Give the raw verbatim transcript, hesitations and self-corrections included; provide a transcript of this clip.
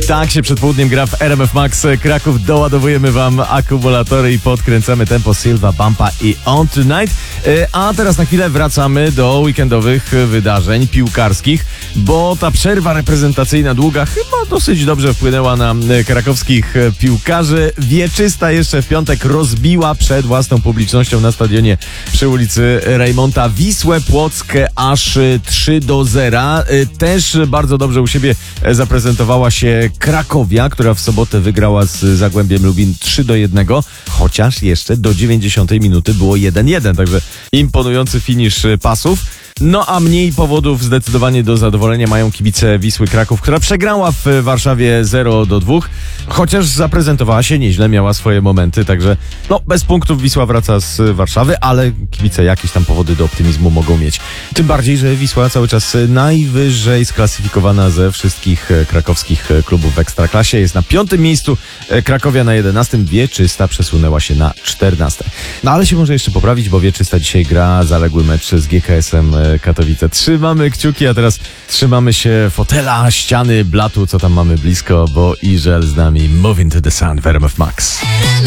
Tak się przed południem gra w R M F Max Kraków. Doładowujemy wam akumulatory i podkręcamy tempo. Silva, Bumpa i On Tonight. A teraz na chwilę wracamy do weekendowych wydarzeń piłkarskich, bo ta przerwa reprezentacyjna długa chyba dosyć dobrze wpłynęła na krakowskich piłkarzy. Wieczysta jeszcze w piątek rozbiła przed własną publicznością na stadionie przy ulicy Rejmonta Wisłę Płock aż trzy do zera. Też bardzo dobrze u siebie zaprezentowała się Krakowia, która w sobotę wygrała z Zagłębiem Lubin trzy do jednego, chociaż jeszcze do dziewięćdziesiątej minuty było jeden jeden, także imponujący finisz pasów. No a mniej powodów zdecydowanie do zadowolenia mają kibice Wisły Kraków, która przegrała w Warszawie zero do dwóch, chociaż zaprezentowała się nieźle, miała swoje momenty, także no bez punktów Wisła wraca z Warszawy, ale kibice jakieś tam powody do optymizmu mogą mieć. Tym bardziej, że Wisła cały czas najwyżej sklasyfikowana ze wszystkich krakowskich klubów w Ekstraklasie. Jest na piątym miejscu, Krakowia na jedenastym, Wieczysta przesunęła się na czternaste. No ale się może jeszcze poprawić, bo Wieczysta dzisiaj gra zaległy mecz z G K S-em Katowice. Trzymamy kciuki, a teraz trzymamy się fotela, ściany, blatu, co tam mamy blisko, bo Iżel z nami. Moving to the Sun w R M F Max.